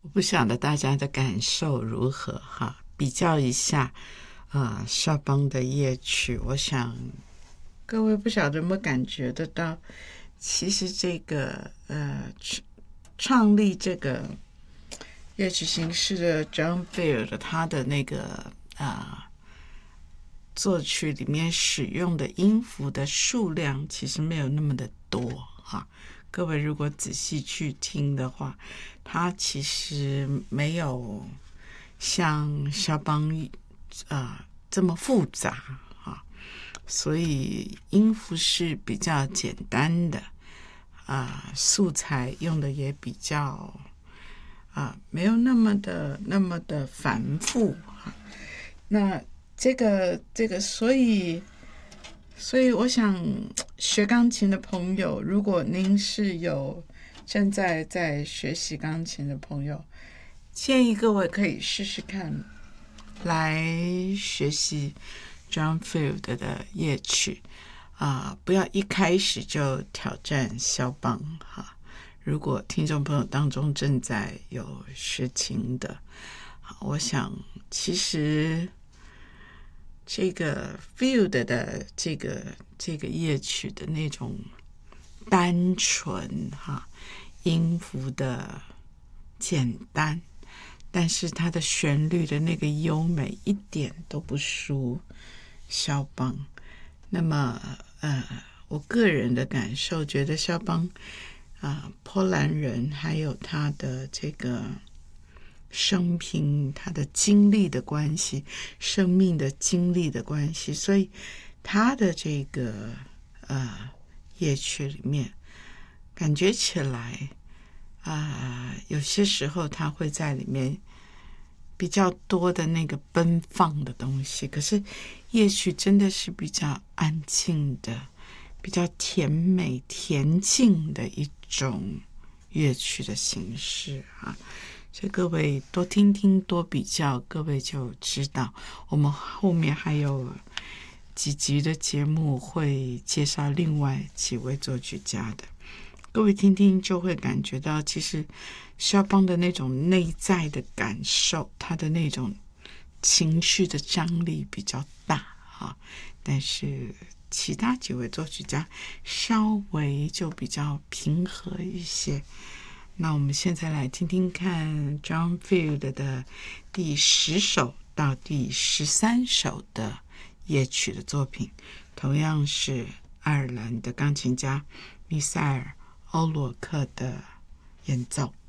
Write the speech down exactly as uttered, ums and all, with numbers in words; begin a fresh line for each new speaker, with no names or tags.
我不晓得大家的感受如何哈，比较一下啊，肖邦的夜曲，我想各位不晓得有没有感觉得到，其实这个呃创立这个乐曲形式的 John Field 他的那个啊、呃、作曲里面使用的音符的数量其实没有那么的多哈。各位如果仔细去听的话，它其实没有像肖邦啊、呃、这么复杂啊，所以音符是比较简单的啊、呃，素材用的也比较啊、没有那么的那么的繁复哈。那这个这个，所以所以我想学钢琴的朋友，如果您是有正在在学习钢琴的朋友，建议各位可以试试看来学习 John Field 的夜曲啊、呃，不要一开始就挑战肖邦哈。如果听众朋友当中正在有学琴的，我想其实这个 Field 的这个这个夜曲的那种单纯哈，音符的简单，但是它的旋律的那个优美一点都不输肖邦。那么呃，我个人的感受觉得肖邦啊、呃，波兰人还有他的这个生平，他的经历的关系，生命的经历的关系，所以他的这个呃夜曲里面感觉起来啊、呃，有些时候他会在里面比较多的那个奔放的东西，可是夜曲真的是比较安静的，比较甜美恬静的一种乐曲的形式啊。所以各位多听听多比较，各位就知道。我们后面还有几集的节目会介绍另外几位作曲家的，各位听听就会感觉到，其实肖邦的那种内在的感受，他的那种情绪的张力比较大哈，但是其他几位作曲家稍微就比较平和一些。那我们现在来听听看 John Field 的第十首到第十三首的夜曲的作品，同样是爱尔兰的钢琴家米塞尔·欧洛克的演奏。